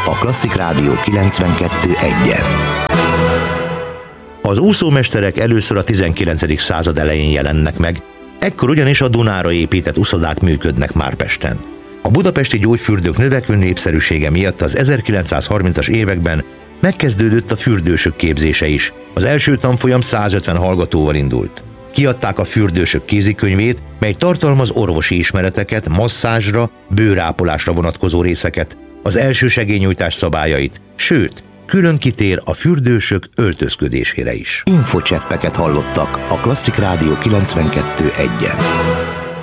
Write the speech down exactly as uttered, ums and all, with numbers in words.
a Klasszik Rádió kilencvenkettő egyen. Az úszómesterek először a tizenkilencedik század elején jelennek meg, ekkor ugyanis a Dunára épített uszodák működnek már Pesten. A budapesti gyógyfürdők növekvő népszerűsége miatt az ezerkilencszázharmincas években megkezdődött a fürdősök képzése is. Az első tanfolyam százötven hallgatóval indult. Kiadták a fürdősök kézikönyvét, mely tartalmaz orvosi ismereteket, masszázsra, bőrápolásra vonatkozó részeket, az elsősegélynyújtás szabályait, sőt, külön kitér a fürdősök öltözködésére is. Infocseppeket hallottak a Klasszik Rádió kilencvenkettő egyen.